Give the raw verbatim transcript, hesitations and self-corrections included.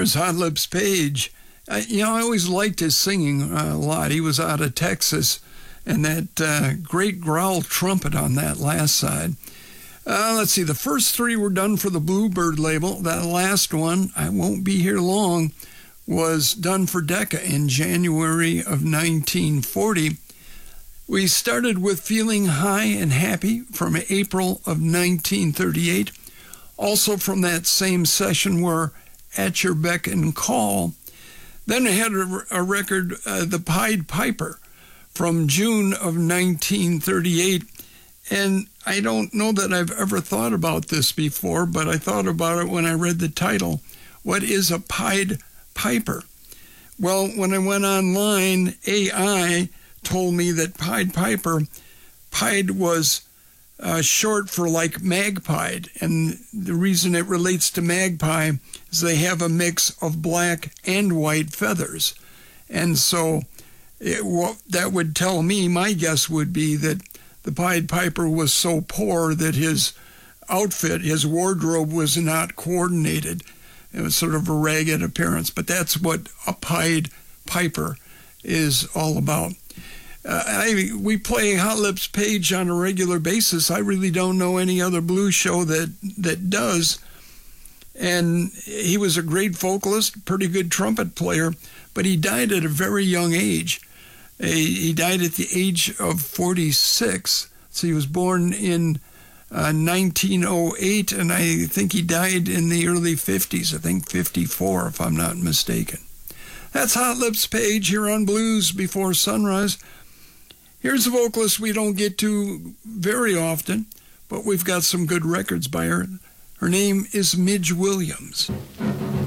There's Hot Lips Page. Uh, you know, I always liked his singing uh, a lot. He was out of Texas, and that uh, great growl trumpet on that last side. Uh, let's see, the first three were done for the Bluebird label. That last one, I Won't Be Here Long, was done for Decca in January of nineteen forty. We started with Feeling High and Happy from April of nineteen thirty-eight. Also from that same session were At Your Beck and Call. Then I had a, a record, uh, The Pied Piper, from June of nineteen thirty-eight. And I don't know that I've ever thought about this before, but I thought about it when I read the title. What is a Pied Piper? Well, when I went online, A I told me that Pied Piper, Pied was uh, short for like magpie, and the reason it relates to magpie is they have a mix of black and white feathers. And so it, well, that would tell me, my guess would be that the Pied Piper was so poor that his outfit, his wardrobe was not coordinated. It was sort of a ragged appearance, but that's what a Pied Piper is all about. Uh, I, we play Hot Lips Page on a regular basis. I really don't know any other blues show that, that does. And he was a great vocalist, pretty good trumpet player, but he died at a very young age. He died at the age of forty-six. So he was born in uh, nineteen oh eight, and I think he died in the early fifties. I think fifty-four, if I'm not mistaken. That's Hot Lips Page here on Blues Before Sunrise. Here's a vocalist we don't get to very often, but we've got some good records by her. Her name is Midge Williams.